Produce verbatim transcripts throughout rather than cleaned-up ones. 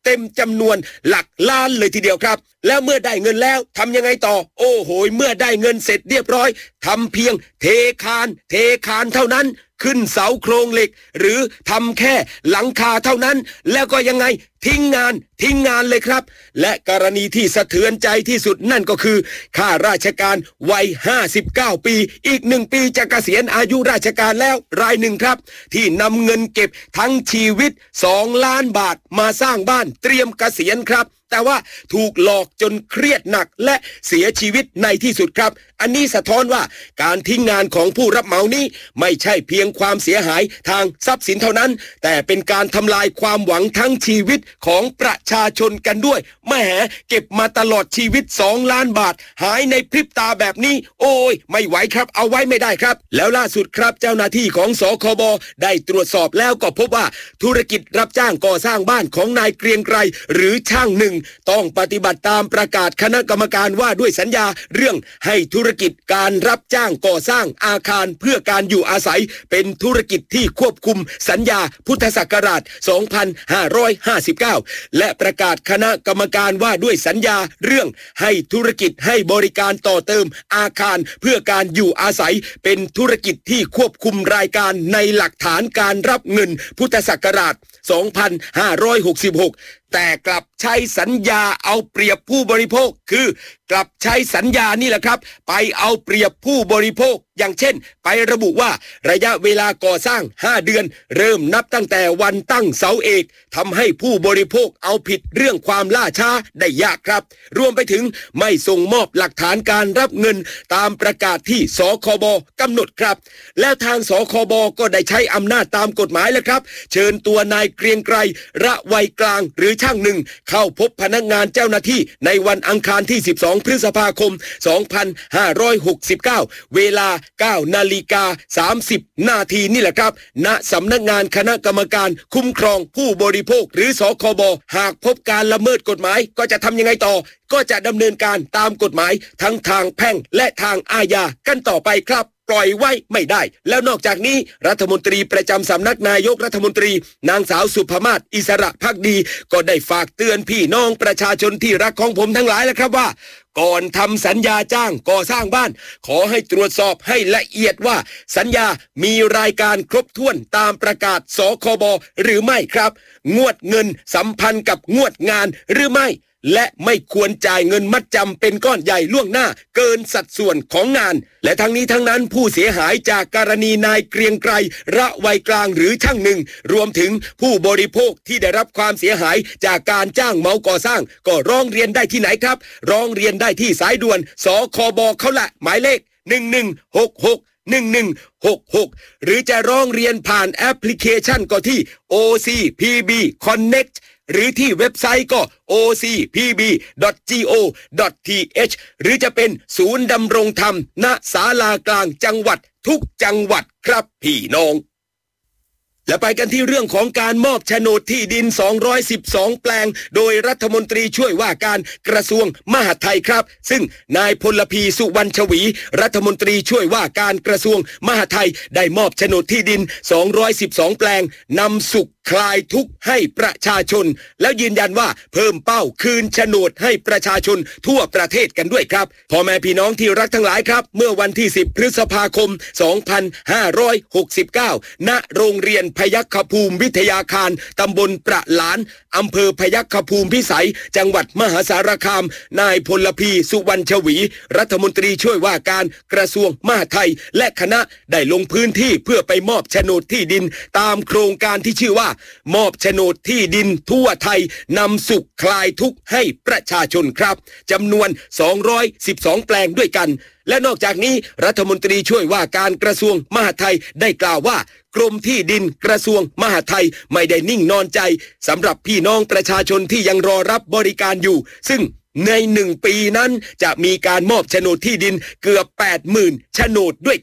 เต็มจำนวนหลักล้านเลยทีเดียวครับแล้วเมื่อได้เงินแล้วทำยังไงต่อโอ้โหเมื่อได้เงินเสร็จเรียบร้อยทำเพียงเทคานเทคานเท่านั้นขึ้นเสาโครงเหล็กหรือทำแค่หลังคาเท่านั้นแล้วก็ยังไงทิ้งงานทิ้งงานเลยครับและกรณีที่สะเทือนใจที่สุดนั่นก็คือข้าราชการวัยห้าสิบเก้าปีอีกหนึ่งปีจะเกษียณอายุราชการแล้วรายหนึ่งครับที่นำเงินเก็บทั้งชีวิตสองล้านบาทมาสร้างบ้านเตรียมเกษียณครับแต่ว่าถูกหลอกจนเครียดหนักและเสียชีวิตในที่สุดครับอันนี้สะท้อนว่าการทิ้งงานของผู้รับเหมานี้ไม่ใช่เพียงความเสียหายทางทรัพย์สินเท่านั้นแต่เป็นการทำลายความหวังทั้งชีวิตของประชาชนกันด้วยแหมเก็บมาตลอดชีวิตสองล้านบาทหายในพริบตาแบบนี้โอ้ยไม่ไหวครับเอาไว้ไม่ได้ครับแล้วล่าสุดครับเจ้าหน้าที่ของสคบได้ตรวจสอบแล้วก็พบว่าธุรกิจรับจ้างก่อสร้างบ้านของนายเกรียงไกรหรือช่างหนึ่งต้องปฏิบัติตามประกาศคณะกรรมการว่าด้วยสัญญาเรื่องให้ธุรกิจการรับจ้างก่อสร้างอาคารเพื่อการอยู่อาศัยเป็นธุรกิจที่ควบคุมสัญญาพุทธศักราชสองพันห้าร้อยห้าสิบเก้าและประกาศคณะกรรมการว่าด้วยสัญญาเรื่องให้ธุรกิจให้บริการต่อเติมอาคารเพื่อการอยู่อาศัยเป็นธุรกิจที่ควบคุมรายการในหลักฐานการรับเงินพุทธศักราชสองพันห้าร้อยหกสิบหกแต่กลับใช้สัญญาเอาเปรียบผู้บริโภคคือกลับใช้สัญญานี่แหละครับไปเอาเปรียบผู้บริโภคอย่างเช่นไประบุว่าระยะเวลาก่อสร้างห้าเดือนเริ่มนับตั้งแต่วันตั้งเสาเอกทำให้ผู้บริโภคเอาผิดเรื่องความล่าช้าได้ยากครับรวมไปถึงไม่ส่งมอบหลักฐานการรับเงินตามประกาศที่สคบกำหนดครับและทางสคบก็ได้ใช้อำนาจตามกฎหมายแล้วครับเชิญตัวนายเกรียงไกรระไวยกลางหรือช่างหนึ่งเข้าพบพนักงานเจ้าหน้าที่ในวันอังคารที่สิบสองพฤษภาคมสองพันห้าร้อยหกสิบเก้าเวลา เก้านาฬิกาสามสิบนาทีนี่แหละครับณสำนักงานคณะกรรมการคุ้มครองผู้บริโภคหรือสคบหากพบการละเมิดกฎหมายก็จะทำยังไงต่อก็จะดำเนินการตามกฎหมายทั้งทางแพ่งและทางอาญากันต่อไปครับปล่อยไว้ไม่ได้แล้วนอกจากนี้รัฐมนตรีประจำสำนักนายกรัฐมนตรีนางสาวสุภมาศอิสระภักดีก็ได้ฝากเตือนพี่น้องประชาชนที่รักของผมทั้งหลายแล้วครับว่าก่อนทำสัญญาจ้างก่อสร้างบ้านขอให้ตรวจสอบให้ละเอียดว่าสัญญามีรายการครบถ้วนตามประกาศสคบหรือไม่ครับงวดเงินสัมพันธ์กับงวดงานหรือไม่และไม่ควรจ่ายเงินมัดจำเป็นก้อนใหญ่ล่วงหน้าเกินสัดส่วนของงานและทั้งนี้ทั้งนั้นผู้เสียหายจากกรณีนายเกรียงไกรระไวยกลางหรือช่างหนึ่งรวมถึงผู้บริโภคที่ได้รับความเสียหายจากการจ้างเหมาก่อสร้างก็ร้องเรียนได้ที่ไหนครับร้องเรียนได้ที่สายด่วนสคบเขาละหมายเลขหนึ่งหนึ่งหกหกหนึ่งหนึ่งหกหกหรือจะร้องเรียนผ่านแอปพลิเคชันก็ที่ โอ ซี พี บี Connectหรือที่เว็บไซต์ก็ โอ ซี พี บี ดอท จี โอ ดอท ที เอช หรือจะเป็นศูนย์ดำรงธรรมณศาลากลางจังหวัดทุกจังหวัดครับพี่น้องและไปกันที่เรื่องของการมอบโฉนดที่ดินสองร้อยสิบสองแปลงโดยรัฐมนตรีช่วยว่าการกระทรวงมหาดไทยครับซึ่งนายพลพีสุวรรณชวีรัฐมนตรีช่วยว่าการกระทรวงมหาดไทยได้มอบโฉนดที่ดินสองร้อยสิบสองแปลงนำสุขคลายทุกข์ให้ประชาชนแล้วยืนยันว่าเพิ่มเป้าคืนโฉนดให้ประชาชนทั่วประเทศกันด้วยครับพ่อแม่พี่น้องที่รักทั้งหลายครับเมื่อวันที่สิบพฤษภาคมสองพันห้าร้อยหกสิบเก้าณโรงเรียนพยัคฆภูมิวิทยาคารตำบลประหลานอำเภอพยัคฆภูมิพิสัยจังหวัดมหาสารคามนายพลพีสุวรรณชวีรัฐมนตรีช่วยว่าการกระทรวงมหาดไทยและคณะได้ลงพื้นที่เพื่อไปมอบโฉนดที่ดินตามโครงการที่ชื่อว่ามอบโฉนดที่ดินทั่วไทยนำสุขคลายทุกข์ให้ประชาชนครับจำนวนสองร้อยสิบสองแปลงด้วยกันและนอกจากนี้รัฐมนตรีช่วยว่าการกระทรวงมหาดไทยได้กล่าวว่ากรมที่ดินกระทรวงมหาดไทยไม่ได้นิ่งนอนใจสำหรับพี่น้องประชาชนที่ยังรอรับบริการอยู่ซึ่งในหนึ่งปีนั้นจะมีการมอบโฉนดที่ดินเกือบ แปดหมื่น โฉนดด้วยกัน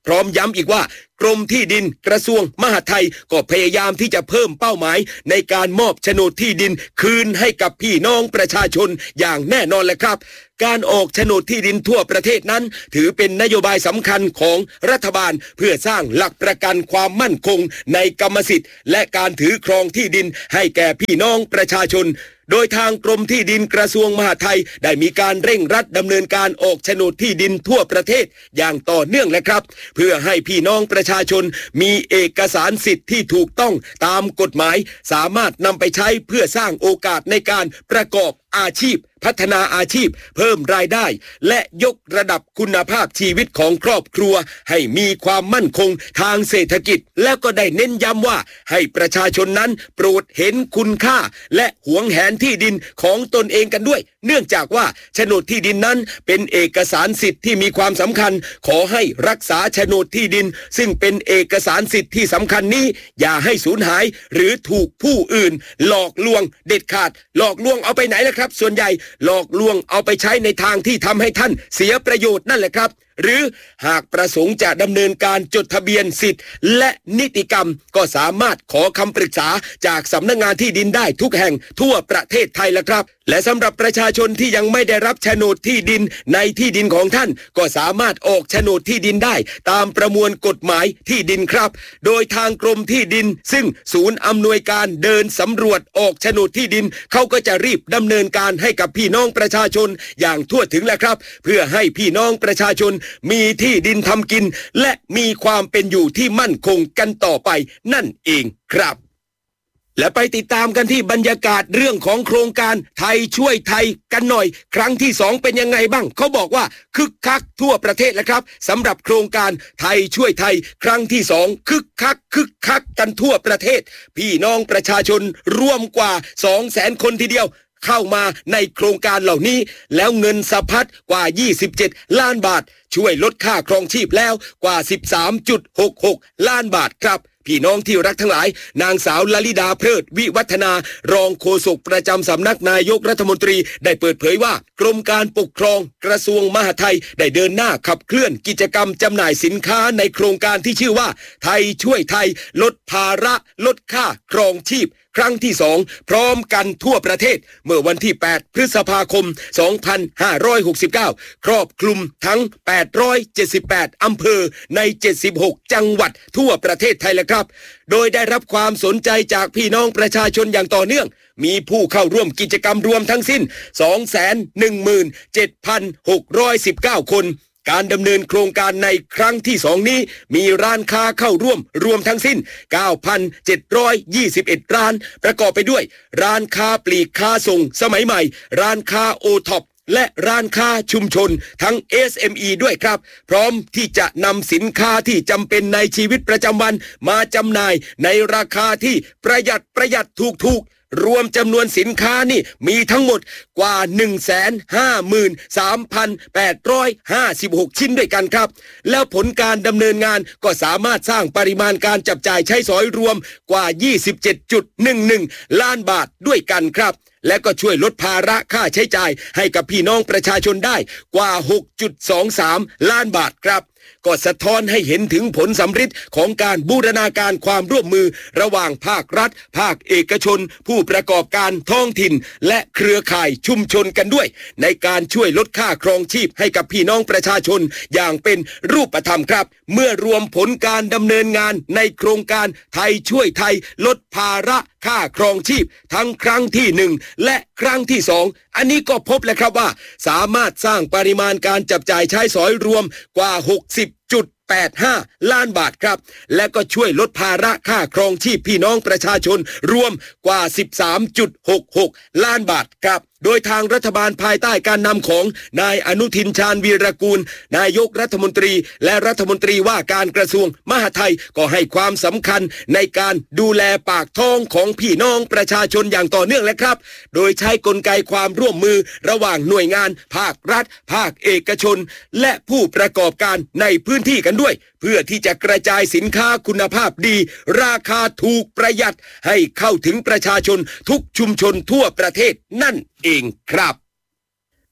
พร้อมย้ำอีกว่ากรมที่ดินกระทรวงมหาดไทยก็พยายามที่จะเพิ่มเป้าหมายในการมอบโฉนดที่ดินคืนให้กับพี่น้องประชาชนอย่างแน่นอนแหละครับการออกโฉนดที่ดินทั่วประเทศนั้นถือเป็นนโยบายสำคัญของรัฐบาลเพื่อสร้างหลักประกันความมั่นคงในกรรมสิทธิ์และการถือครองที่ดินให้แก่พี่น้องประชาชนโดยทางกรมที่ดินกระทรวงมหาดไทยได้มีการเร่งรัดดำเนินการออกโฉนดที่ดินทั่วประเทศอย่างต่อเนื่องและครับเพื่อให้พี่น้องประชาชนมีเอกสารสิทธิ์ที่ถูกต้องตามกฎหมายสามารถนำไปใช้เพื่อสร้างโอกาสในการประกอบอาชีพพัฒนาอาชีพเพิ่มรายได้และยกระดับคุณภาพชีวิตของครอบครัวให้มีความมั่นคงทางเศรษฐกิจแล้วก็ได้เน้นย้ำว่าให้ประชาชนนั้นโปรดเห็นคุณค่าและหวงแหนที่ดินของตนเองกันด้วยเนื่องจากว่าโฉนดที่ดินนั้นเป็นเอกสารสิทธิ์ที่มีความสำคัญขอให้รักษาโฉนดที่ดินซึ่งเป็นเอกสารสิทธิ์ที่สำคัญนี้อย่าให้สูญหายหรือถูกผู้อื่นหลอกลวงเด็ดขาดหลอกลวงเอาไปไหนล่ะครับส่วนใหญ่หลอกลวงเอาไปใช้ในทางที่ทำให้ท่านเสียประโยชน์นั่นแหละครับหรือหากประสงค์จะดำเนินการจดทะเบียนสิทธิ์และนิติกรรมก็สามารถขอคำปรึกษาจากสำนักงานที่ดินได้ทุกแห่งทั่วประเทศไทยละครับและสำหรับประชาชนที่ยังไม่ได้รับโฉนดที่ดินในที่ดินของท่านก็สามารถออกโฉนดที่ดินได้ตามประมวลกฎหมายที่ดินครับโดยทางกรมที่ดินซึ่งศูนย์อำนวยการเดินสำรวจออกโฉนดที่ดินเขาก็จะรีบดำเนินการให้กับพี่น้องประชาชนอย่างทั่วถึงแหละครับเพื่อให้พี่น้องประชาชนมีที่ดินทำกินและมีความเป็นอยู่ที่มั่นคงกันต่อไปนั่นเองครับและไปติดตามกันที่บรรยากาศเรื่องของโครงการไทยช่วยไทยกันหน่อยครั้งที่สองเป็นยังไงบ้างเขาบอกว่าคึกคักทั่วประเทศแล้วครับสำหรับโครงการไทยช่วยไทยครั้งที่สองคึกคักคึกคักกันทั่วประเทศพี่น้องประชาชนร่วมกว่า สองแสน คนทีเดียวเข้ามาในโครงการเหล่านี้แล้วเงินสะพัดกว่ายี่สิบเจ็ดล้านบาทช่วยลดค่าครองชีพแล้วกว่า สิบสามจุดหกหก ล้านบาทครับพี่น้องที่รักทั้งหลายนางสาวลลิดาเพลิดวิวัฒนารองโฆษกประจำสำนักนายกรัฐมนตรีได้เปิดเผยว่ากรมการปกครองกระทรวงมหาดไทยได้เดินหน้าขับเคลื่อนกิจกรรมจำหน่ายสินค้าในโครงการที่ชื่อว่าไทยช่วยไทยลดภาระลดค่าครองชีพครั้งที่สองพร้อมกันทั่วประเทศเมื่อวันที่แปดพฤษภาคมสองพันห้าร้อยหกสิบเก้าครอบคลุมทั้งแปดร้อยเจ็ดสิบแปดอำเภอในเจ็ดสิบหกจังหวัดทั่วประเทศไทยแล้วครับโดยได้รับความสนใจจากพี่น้องประชาชนอย่างต่อเนื่องมีผู้เข้าร่วมกิจกรรมรวมทั้งสิ้น สองแสนหนึ่งหมื่นเจ็ดพันหกร้อยสิบเก้า คนการดำเนินโครงการในครั้งที่สองนี้มีร้านค้าเข้าร่วมรวมทั้งสิ้น เก้าพันเจ็ดร้อยยี่สิบเอ็ด ร้านประกอบไปด้วยร้านค้าปลีกค้าส่งสมัยใหม่ร้านค้าโอท็อปและร้านค้าชุมชนทั้ง เอส เอ็ม อี ด้วยครับพร้อมที่จะนำสินค้าที่จำเป็นในชีวิตประจำวันมาจำหน่ายในราคาที่ประหยัดประหยัดถูกๆรวมจำนวนสินค้านี่มีทั้งหมดกว่า หนึ่งแสนห้าหมื่นสามพันแปดร้อยห้าสิบหก ชิ้นด้วยกันครับแล้วผลการดำเนินงานก็สามารถสร้างปริมาณการจับจ่ายใช้สอยรวมกว่า ยี่สิบเจ็ดจุดหนึ่งหนึ่ง ล้านบาทด้วยกันครับและก็ช่วยลดภาระค่าใช้จ่ายให้กับพี่น้องประชาชนได้กว่า หกจุดสองสาม ล้านบาทครับก็สะท้อนให้เห็นถึงผลสำฤทธิ์ของการบูรณาการความร่วมมือระหว่างภาครัฐภาคเอกชนผู้ประกอบการท้องถิ่นและเครือข่ายชุมชนกันด้วยในการช่วยลดค่าครองชีพให้กับพี่น้องประชาชนอย่างเป็นรูปธรรมครับเมื่อรวมผลการดำเนินงานในโครงการไทยช่วยไทยลดภาระค่าครองชีพทั้งครั้งที่หนึ่งและครั้งที่สองอันนี้ก็พบแล้วครับว่าสามารถสร้างปริมาณการจับจ่ายใช้สอยรวมกว่า หกสิบจุดแปดห้า ล้านบาทครับและก็ช่วยลดภาระค่าครองชีพพี่น้องประชาชนรวมกว่า สิบสามจุดหกหก ล้านบาทครับโดยทางรัฐบาลภายใต้การนำของนายอนุทินชาญวีรกูลนายกรัฐมนตรีและรัฐมนตรีว่าการกระทรวงมหาดไทยก็ให้ความสำคัญในการดูแลปากท้องของพี่น้องประชาชนอย่างต่อเนื่องและครับโดยใช้กลไกความร่วมมือระหว่างหน่วยงานภาครัฐภาคเอกชนและผู้ประกอบการในพื้นที่กันด้วยเพื่อที่จะกระจายสินค้าคุณภาพดีราคาถูกประหยัดให้เข้าถึงประชาชนทุกชุมชนทั่วประเทศนั่นเองครับ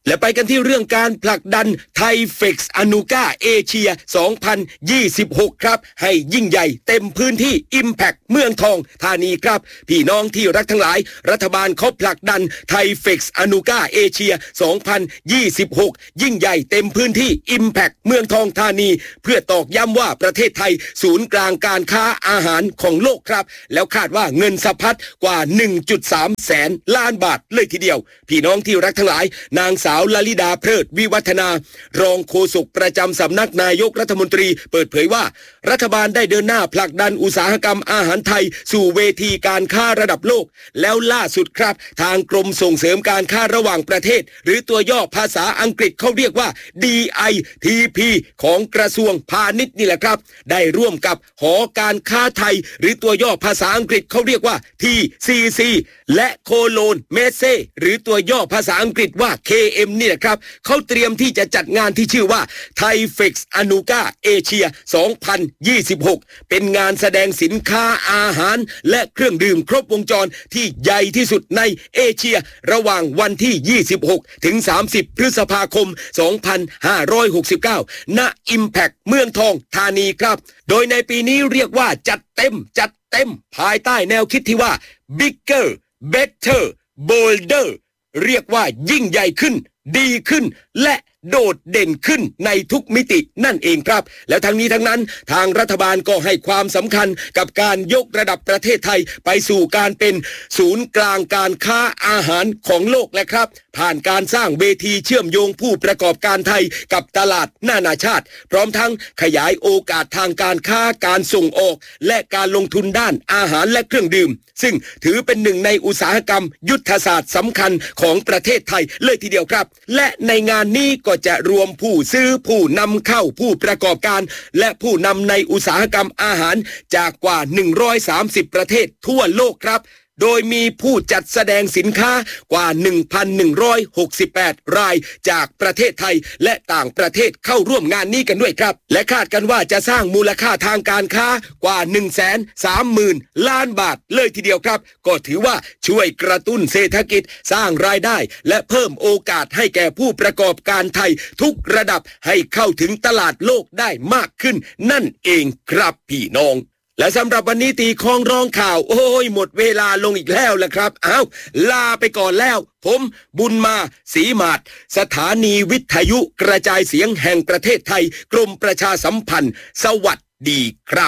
และไปกันที่เรื่องการผลักดันไทยเฟกซ์อนูก้าเอเชียสองพันยี่สิบหกครับให้ยิ่งใหญ่เต็มพื้นที่ Impact เมืองทองธานีครับพี่น้องที่รักทั้งหลายรัฐบาลเขาผลักดันไทยเฟกซ์อนูก้าเอเชียสองพันยี่สิบหกยิ่งใหญ่เต็มพื้นที่ Impact เมืองทองธานีเพื่อตอกย้ำว่าประเทศไทยศูนย์กลางการค้าอาหารของโลกครับแล้วคาดว่าเงินสะพัดกว่า หนึ่งจุดสาม แสนล้านบาทเลยทีเดียวพี่น้องที่รักทั้งหลายนางสาวลลิดาเพลิดวิวัฒนารองโฆษกประจำสำนักนายกรัฐมนตรีเปิดเผยว่ารัฐบาลได้เดินหน้าผลักดันอุตสาหกรรมอาหารไทยสู่เวทีการค้าระดับโลกแล้วล่าสุดครับทางกรมส่งเสริมการค้าระหว่างประเทศหรือตัวย่อภาษาอังกฤษเขาเรียกว่า ดี ไอ ที พี ของกระทรวงพาณิชย์นี่แหละครับได้ร่วมกับหอการค้าไทยหรือตัวย่อภาษาอังกฤษเขาเรียกว่า ที ซี ซี และโคโลนเมเซหรือตัวย่อภาษาอังกฤษว่า เค เอ็ม นี่แหละครับเขาเตรียมที่จะจัดงานที่ชื่อว่าไทยเฟกซ์อนูก้าเอเชียสองพันยี่สิบหกเป็นงานแสดงสินค้าอาหารและเครื่องดื่มครบวงจรที่ใหญ่ที่สุดในเอเชียระหว่างวันที่ยี่สิบหกถึงสามสิบพฤษภาคมสองพันห้าร้อยหกสิบเก้าณ Impact เมืองทองธานีครับโดยในปีนี้เรียกว่าจัดเต็มจัดเต็มภายใต้แนวคิดที่ว่า Bigger Better Bolder เรียกว่ายิ่งใหญ่ขึ้นดีขึ้นและโดดเด่นขึ้นในทุกมิตินั่นเองครับแล้วทั้งนี้ทั้งนั้นทางรัฐบาลก็ให้ความสำคัญกับการยกระดับประเทศไทยไปสู่การเป็นศูนย์กลางการค้าอาหารของโลกและครับผ่านการสร้างเวทีเชื่อมโยงผู้ประกอบการไทยกับตลาดนานาชาติพร้อมทั้งขยายโอกาสทางการค้าการส่งออกและการลงทุนด้านอาหารและเครื่องดื่มซึ่งถือเป็นหนึ่งในอุตสาหกรรมยุทธศาสตร์สำคัญของประเทศไทยเลยทีเดียวครับและในงานนี้ก็จะรวมผู้ซื้อผู้นำเข้าผู้ประกอบการและผู้นำในอุตสาหกรรมอาหารจากกว่าหนึ่งร้อยสามสิบประเทศทั่วโลกครับโดยมีผู้จัดแสดงสินค้ากว่า หนึ่งพันหนึ่งร้อยหกสิบแปด รายจากประเทศไทยและต่างประเทศเข้าร่วมงานนี้กันด้วยครับและคาดกันว่าจะสร้างมูลค่าทางการค้ากว่า หนึ่งแสนสามหมื่น ล้านบาทเลยทีเดียวครับก็ถือว่าช่วยกระตุ้นเศรษฐกิจสร้างรายได้และเพิ่มโอกาสให้แก่ผู้ประกอบการไทยทุกระดับให้เข้าถึงตลาดโลกได้มากขึ้นนั่นเองครับพี่น้องและสำหรับวันนี้ตีคองร้องข่าวโอ้ยหมดเวลาลงอีกแล้วล่ะครับอ้าวลาไปก่อนแล้วผมบุญมาศรีมาศสถานีวิทยุกระจายเสียงแห่งประเทศไทยกรมประชาสัมพันธ์สวัสดีครับ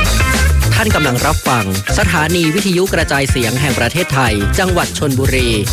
ท่านกำลังรับฟังสถานีวิทยุกระจายเสียงแห่งประเทศไทยจังหวัดชลบุรี